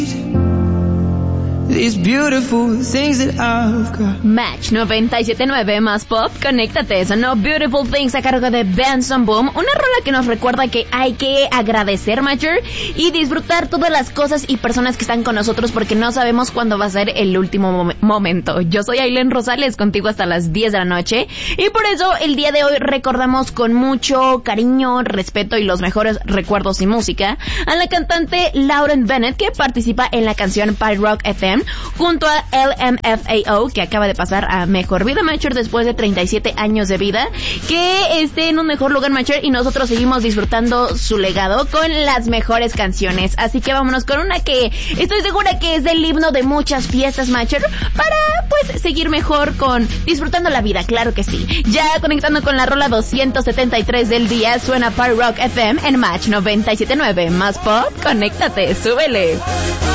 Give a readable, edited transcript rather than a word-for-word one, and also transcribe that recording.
These beautiful things that I've got. Match 97.9 más pop, conéctate, sonó Beautiful Things a cargo de Benson Boom, una rola que nos recuerda que hay que agradecer, Matcher, y disfrutar todas las cosas y personas que están con nosotros porque no sabemos cuándo va a ser el último momento. Yo soy Aileen Rosales, contigo hasta las 10 de la noche, y por eso el día de hoy recordamos con mucho cariño, respeto y los mejores recuerdos y música a la cantante Lauren Bennett, que participa en la canción Pirate Rock FM junto a LMFAO, que acaba de pasar a Mejor Vida, Matcher, después de 37 años de vida, que esté en un mejor lugar, Matcher, y nosotros seguimos disfrutando su legado con las mejores canciones. Así que vámonos con una que estoy segura que es del himno de muchas fiestas, Matcher, para pues seguir mejor con disfrutando la vida, claro que sí. Ya conectando con la rola 273 del día, suena Pirate Rock FM en Match 97.9 más pop, conéctate, súbele.